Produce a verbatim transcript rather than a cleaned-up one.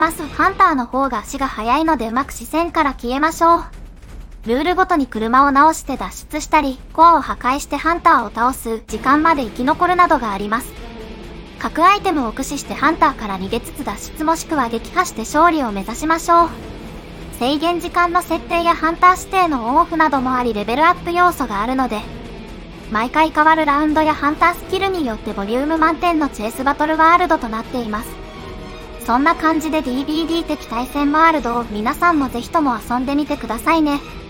ます。ハンターの方が足が速いのでうまく視線から消えましょう。ルールごとに車を直して脱出したり、コアを破壊してハンターを倒す時間まで生き残るなどがあります。核アイテムを駆使してハンターから逃げつつ脱出もしくは撃破して勝利を目指しましょう。制限時間の設定やハンター指定のオンオフなどもありレベルアップ要素があるので、毎回変わるラウンドやハンタースキルによってボリューム満点のチェイスバトルワールドとなっています。そんな感じで ディービーディー 的対戦ワールドを皆さんもぜひとも遊んでみてくださいね。